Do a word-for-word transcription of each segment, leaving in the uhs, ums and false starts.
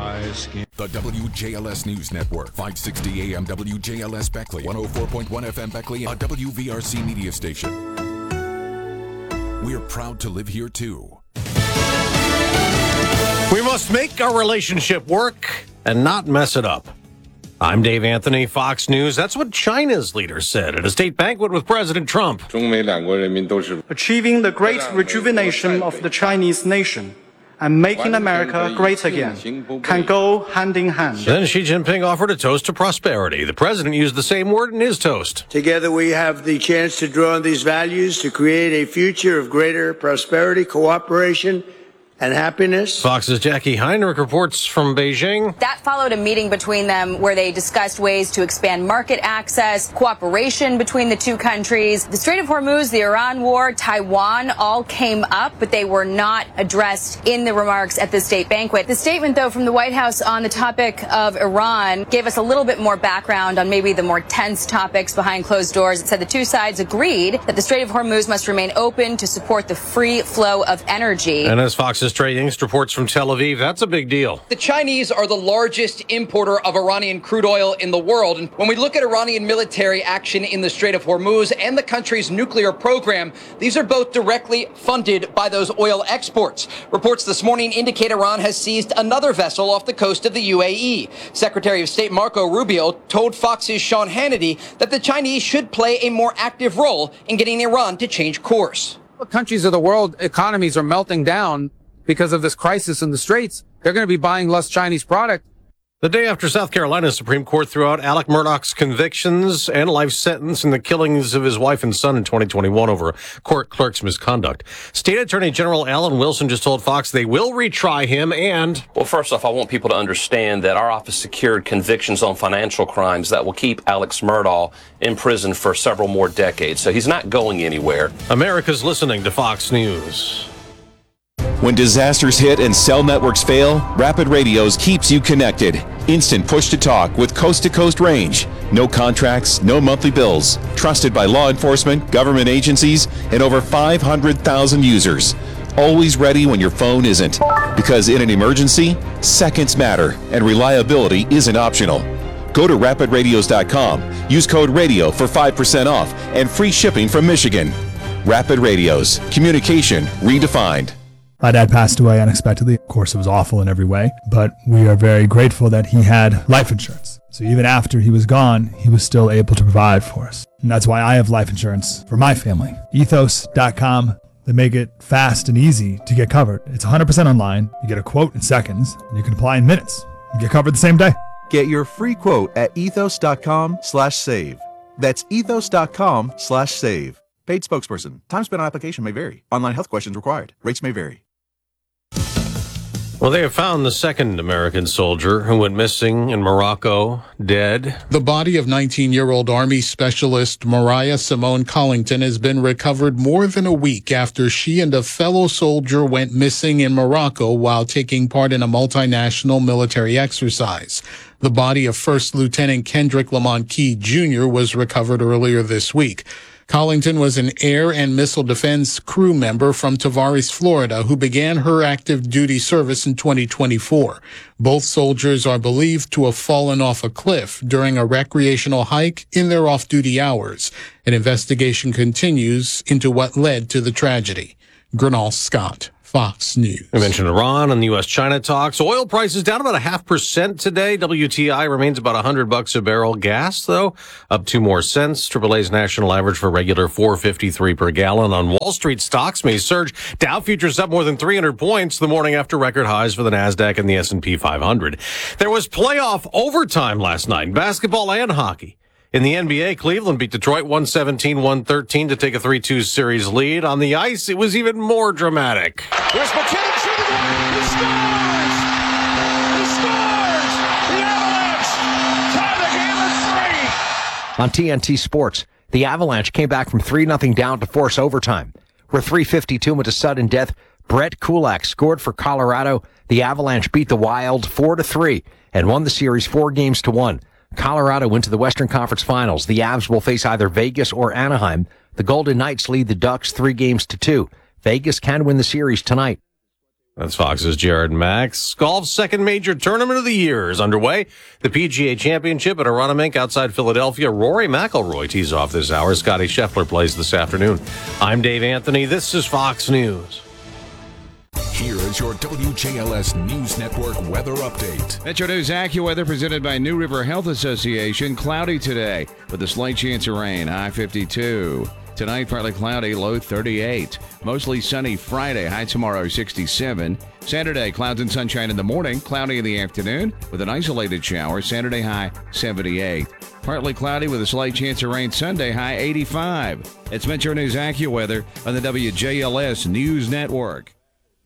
eyes can... The W J L S News Network, five sixty A M W J L S Beckley, one oh four point one F M Beckley, a W V R C media station. We're proud to live here, too. We must make our relationship work and not mess it up. I'm Dave Anthony, Fox News. That's what China's leader said at a state banquet with President Trump. Achieving the great rejuvenation of the Chinese nation and making America great again can go hand in hand. Then Xi Jinping offered a toast to prosperity. The president used the same word in his toast. Together we have the chance to draw on these values to create a future of greater prosperity, cooperation, and happiness. Fox's Jackie Heinrich reports from Beijing. That followed a meeting between them where they discussed ways to expand market access, cooperation between the two countries. The Strait of Hormuz, the Iran war, Taiwan all came up, but they were not addressed in the remarks at the state banquet. The statement, though, from the White House on the topic of Iran gave us a little bit more background on maybe the more tense topics behind closed doors. It said the two sides agreed that the Strait of Hormuz must remain open to support the free flow of energy. And as Fox's Trey Yingst reports from Tel Aviv, that's a big deal. The Chinese are the largest importer of Iranian crude oil in the world. And when we look at Iranian military action in the Strait of Hormuz and the country's nuclear program, these are both directly funded by those oil exports. Reports this morning indicate Iran has seized another vessel off the coast of the U A E. Secretary of State Marco Rubio told Fox's Sean Hannity that the Chinese should play a more active role in getting Iran to change course. Countries of the world economies are melting down because of this crisis in the Straits. They're going to be buying less Chinese product. The day after South Carolina's Supreme Court threw out Alec Murdaugh's convictions and life sentence in the killings of his wife and son in twenty twenty-one over a court clerk's misconduct, State Attorney General Alan Wilson just told Fox they will retry him and... Well, first off, I want people to understand that our office secured convictions on financial crimes that will keep Alex Murdaugh in prison for several more decades, so he's not going anywhere. America's listening to Fox News. When disasters hit and cell networks fail, Rapid Radios keeps you connected. Instant push-to-talk with coast-to-coast range. No contracts, no monthly bills. Trusted by law enforcement, government agencies, and over five hundred thousand users. Always ready when your phone isn't. Because in an emergency, seconds matter, and reliability isn't optional. Go to rapid radios dot com. Use code RADIO for five percent off and free shipping from Michigan. Rapid Radios. Communication redefined. My dad passed away unexpectedly. Of course, it was awful in every way, but we are very grateful that he had life insurance. So even after he was gone, he was still able to provide for us. And that's why I have life insurance for my family. ethos dot com. They make it fast and easy to get covered. It's one hundred percent online. You get a quote in seconds, and you can apply in minutes. You get covered the same day. Get your free quote at ethos dot com slash save. That's ethos dot com slash save. Paid spokesperson. Time spent on application may vary. Online health questions required. Rates may vary. Well, they have found the second American soldier who went missing in Morocco, dead. The body of nineteen-year-old Army Specialist Mariah Simone Collington has been recovered more than a week after she and a fellow soldier went missing in Morocco while taking part in a multinational military exercise. The body of First Lieutenant Kendrick Lamont Key Junior was recovered earlier this week. Collington was an air and missile defense crew member from Tavares, Florida, who began her active duty service in twenty twenty-four. Both soldiers are believed to have fallen off a cliff during a recreational hike in their off-duty hours. An investigation continues into what led to the tragedy. Gernal Scott, Fox News. We mentioned Iran and the U S China talks. Oil prices down about a half percent today. W T I remains about one hundred bucks a barrel. Gas, though, up two more cents. triple A's national average for regular four fifty-three per gallon. On Wall Street, stocks may surge. Dow futures up more than three hundred points the morning after record highs for the NASDAQ and the S and P five hundred. There was playoff overtime last night in basketball and hockey. In the N B A, Cleveland beat Detroit one seventeen one thirteen to take a three two series lead. On the ice, it was even more dramatic. There's McKinnon shooting one. He scores! He scores! The Avalanche tie the game at three. On T N T Sports, the Avalanche came back from three nothing down to force overtime. Where three fifty-two went to sudden death, Brett Kulak scored for Colorado. The Avalanche beat the Wild four to three and won the series four games to one. Colorado went to the Western Conference Finals. The Avs will face either Vegas or Anaheim. The Golden Knights lead the Ducks three games to two. Vegas can win the series tonight. That's Fox's Jared Max. Golf's second major tournament of the year is underway. The P G A Championship at Aronimink outside Philadelphia. Rory McIlroy tees off this hour. Scotty Scheffler plays this afternoon. I'm Dave Anthony. This is Fox News. Here is your W J L S News Network weather update. Metro News AccuWeather presented by New River Health Association. Cloudy today with a slight chance of rain. High fifty-two. Tonight, partly cloudy, low thirty-eight. Mostly sunny Friday, high tomorrow sixty-seven. Saturday, clouds and sunshine in the morning, cloudy in the afternoon with an isolated shower. Saturday, high seventy-eight. Partly cloudy with a slight chance of rain Sunday, high eighty-five. It's Metro News AccuWeather on the W J L S News Network.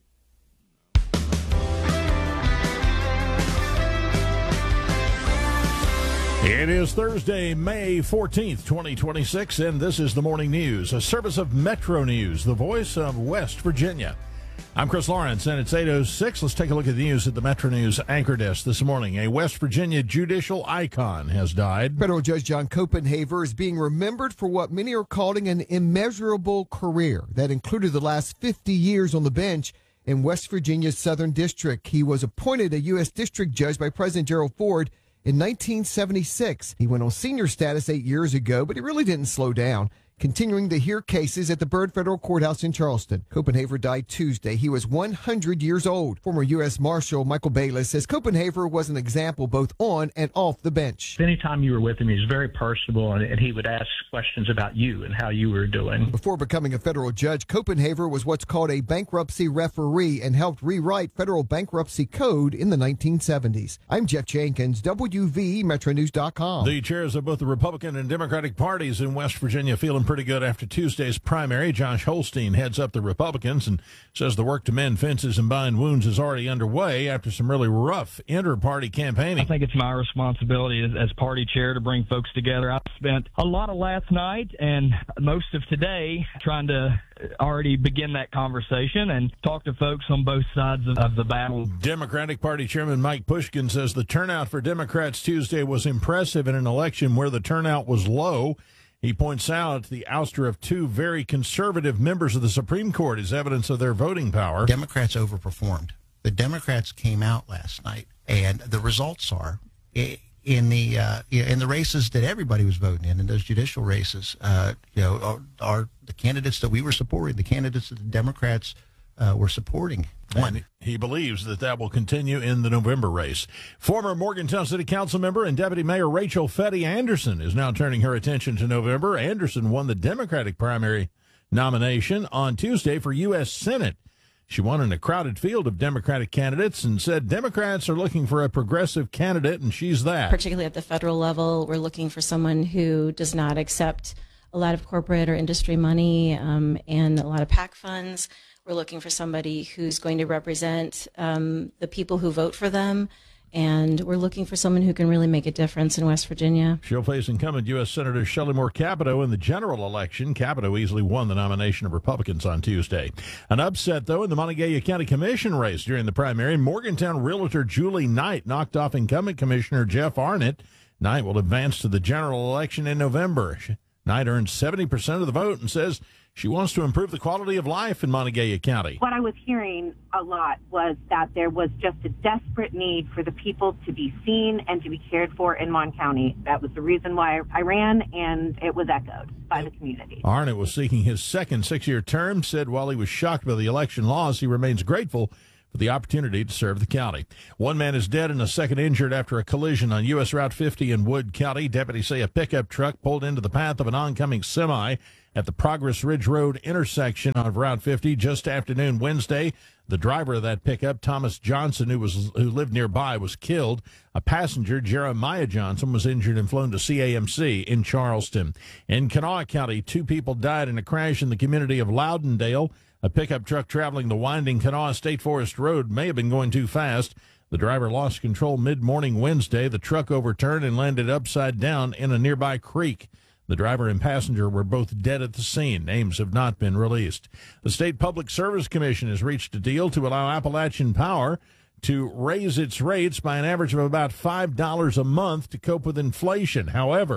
It is Thursday, May fourteenth, twenty twenty-six, and this is the Morning News, a service of Metro News, the voice of West Virginia. I'm Chris Lawrence, and it's eight oh six. Let's take a look at the news at the Metro News anchor desk this morning. A West Virginia judicial icon has died. Federal Judge John Copenhaver is being remembered for what many are calling an immeasurable career that included the last fifty years on the bench in West Virginia's Southern District. He was appointed a U S District Judge by President Gerald Ford in nineteen seventy-six. He went on senior status eight years ago, but he really didn't slow down, continuing to hear cases at the Byrd Federal Courthouse in Charleston. Copenhaver died Tuesday. He was one hundred years old. Former U S Marshal Michael Bayless says Copenhaver was an example both on and off the bench. Anytime you were with him, he was very personable, and, and he would ask questions about you and how you were doing. Before becoming a federal judge, Copenhaver was what's called a bankruptcy referee and helped rewrite federal bankruptcy code in the nineteen seventies. I'm Jeff Jenkins, W V Metro News dot com. The chairs of both the Republican and Democratic parties in West Virginia feeling pretty good after Tuesday's primary. Josh Holstein heads up the Republicans and says the work to mend fences and bind wounds is already underway after some really rough inter-party campaigning. I think it's my responsibility as, as party chair to bring folks together. I've spent a lot of last night and most of today trying to already begin that conversation and talk to folks on both sides of, of the battle. Democratic Party Chairman Mike Pushkin says the turnout for Democrats Tuesday was impressive in an election where the turnout was low. He points out the ouster of two very conservative members of the Supreme Court is evidence of their voting power. Democrats overperformed. The Democrats came out last night, and the results are in the uh, in the races that everybody was voting in, in those judicial races. Uh, you know, are, are the candidates that we were supporting, the candidates that the Democrats uh, were supporting. And he believes that that will continue in the November race. Former Morgantown City Council member and Deputy Mayor Rachel Fetty Anderson is now turning her attention to November. Anderson won the Democratic primary nomination on Tuesday for U S Senate. She won in a crowded field of Democratic candidates and said Democrats are looking for a progressive candidate, and she's that. Particularly at the federal level, we're looking for someone who does not accept a lot of corporate or industry money um, and a lot of PAC funds. We're looking for somebody who's going to represent um, the people who vote for them, and we're looking for someone who can really make a difference in West Virginia. She'll face incumbent U S Senator Shelley Moore Capito in the general election. Capito easily won the nomination of Republicans on Tuesday. An upset, though, in the Montague County Commission race during the primary. Morgantown Realtor Julie Knight knocked off incumbent Commissioner Jeff Arnott. Knight will advance to the general election in November. Knight earned seventy percent of the vote and says she wants to improve the quality of life in Montague County. What I was hearing a lot was that there was just a desperate need for the people to be seen and to be cared for in Mon County. That was the reason why I ran, and it was echoed by the community. Arnott was seeking his second six-year term, said while he was shocked by the election loss, he remains grateful for the opportunity to serve the county. One man is dead and a second injured after a collision on U S Route fifty in Wood County. Deputies say a pickup truck pulled into the path of an oncoming semi at the Progress Ridge Road intersection of Route fifty just afternoon Wednesday. The driver of that pickup, Thomas Johnson, who was who lived nearby, was killed. A passenger, Jeremiah Johnson, was injured and flown to C A M C in Charleston. In Kanawha County, two people died in a crash in the community of Loudondale. A pickup truck traveling the winding Kanawha State Forest Road may have been going too fast. The driver lost control mid-morning Wednesday. The truck overturned and landed upside down in a nearby creek. The driver and passenger were both dead at the scene. Names have not been released. The State Public Service Commission has reached a deal to allow Appalachian Power to raise its rates by an average of about five dollars a month to cope with inflation. However,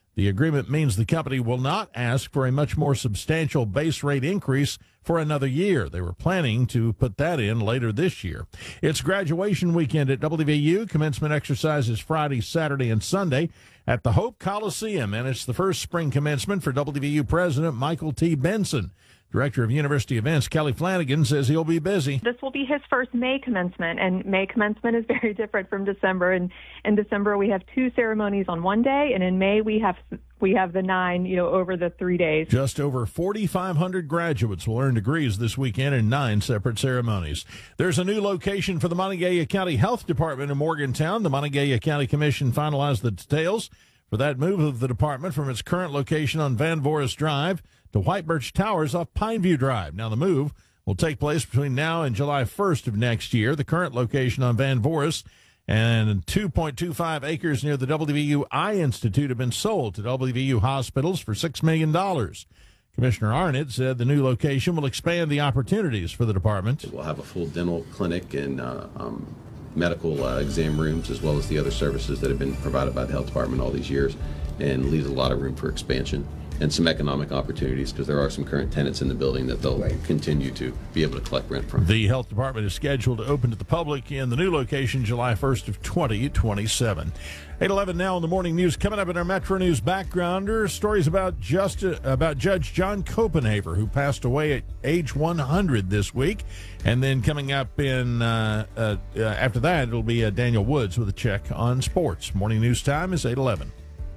The agreement means the company will not ask for a much more substantial base rate increase for another year. They were planning to put that in later this year. It's graduation weekend at W V U. Commencement exercises Friday, Saturday, and Sunday at the Hope Coliseum, and it's the first spring commencement for W V U President Michael T. Benson. Director of University Events, Kelly Flanagan, says he'll be busy. This will be his first May commencement, and May commencement is very different from December. And in December, we have two ceremonies on one day, and in May, we have we have the nine, you know, over the three days. Just over forty-five hundred graduates will earn degrees this weekend in nine separate ceremonies. There's a new location for the Montague County Health Department in Morgantown. The Montague County Commission finalized the details for that move of the department from its current location on Van Voris Drive to White Birch Towers off Pineview Drive. Now, the move will take place between now and July first of next year. The current location on Van Voris and two point two five acres near the W V U Eye Institute have been sold to W V U hospitals for six million dollars. Commissioner Arnett said the new location will expand the opportunities for the department. We'll have a full dental clinic and uh, um, medical uh, exam rooms, as well as the other services that have been provided by the health department all these years, and leaves a lot of room for expansion and some economic opportunities, because there are some current tenants in the building that they'll continue to be able to collect rent from. The health department is scheduled to open to the public in the new location July first of twenty twenty-seven. eight eleven now in the morning news. Coming up in our Metro News backgrounder, stories about just uh, about Judge John Copenhaver, who passed away at age one hundred this week. And then coming up in uh, uh, uh, after that, it'll be uh, Daniel Woods with a check on sports. Morning news time is eight eleven.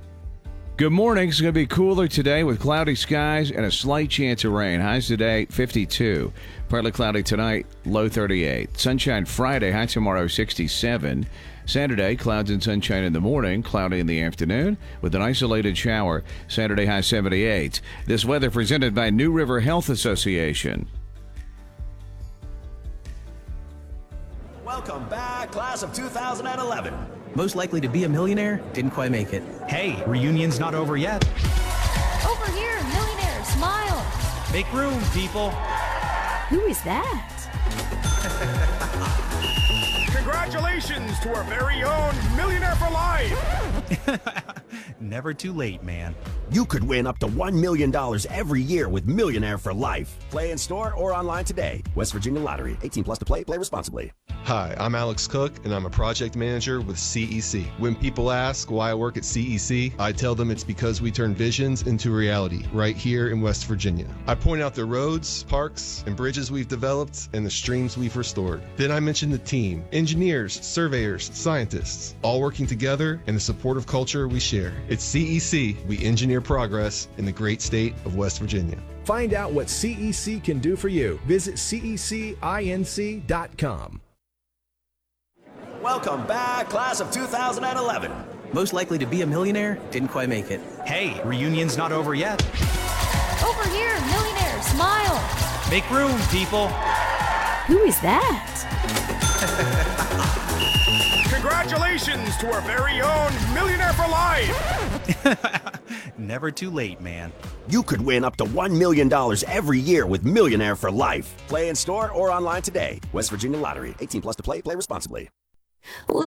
Good morning. It's going to be cooler today with cloudy skies and a slight chance of rain. Highs today, fifty-two. Partly cloudy tonight, low thirty-eight. Sunshine Friday, high tomorrow, sixty-seven. Saturday, clouds and sunshine in the morning, cloudy in the afternoon with an isolated shower. Saturday, high seventy-eight. This weather presented by New River Health Association. Welcome back, class of two thousand eleven. Most likely to be a millionaire, didn't quite make it. Hey, reunion's not over yet. Over here, millionaire, smile. Make room, people. Who is that? Congratulations to our very own Millionaire for Life. Never too late, man. You could win up to one million dollars every year with Millionaire for Life. Play in store or online today. West Virginia Lottery. eighteen plus to play. Play responsibly. Hi, I'm Alex Cook, and I'm a project manager with C E C. When people ask why I work at C E C, I tell them it's because we turn visions into reality right here in West Virginia. I point out the roads, parks, and bridges we've developed and the streams we've restored. Then I mention the team, engineers, surveyors, scientists, all working together and the supportive culture we share. At C E C, we engineer progress in the great state of West Virginia. Find out what C E C can do for you. Visit C E C inc dot com. Welcome back, class of two thousand eleven. Most likely to be a millionaire, didn't quite make it. Hey, reunion's not over yet. Over here, millionaire, smile. Make room, people. Who is that? Congratulations to our very own Millionaire for Life. Never too late, man. You could win up to one million dollars every year with Millionaire for Life. Play in store or online today. West Virginia Lottery. eighteen plus to play. Play responsibly.